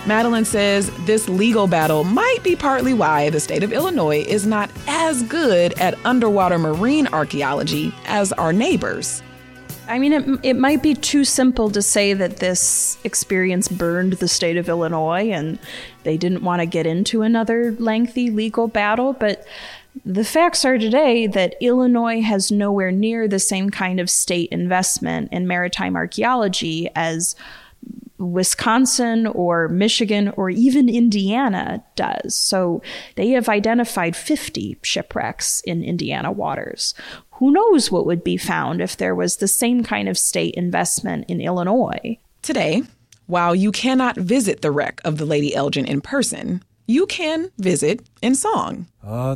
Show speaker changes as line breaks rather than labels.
Madeline says this legal battle might be partly why the state of Illinois is not as good at underwater marine archaeology as our neighbors.
I mean, it might be too simple to say that this experience burned the state of Illinois and they didn't want to get into another lengthy legal battle, but the facts are today that Illinois has nowhere near the same kind of state investment in maritime archaeology as Wisconsin or Michigan or even Indiana does. So they have identified 50 shipwrecks in Indiana waters. Who knows what would be found if there was the same kind of state investment in Illinois?
Today, while you cannot visit the wreck of the Lady Elgin in person, you can visit in song.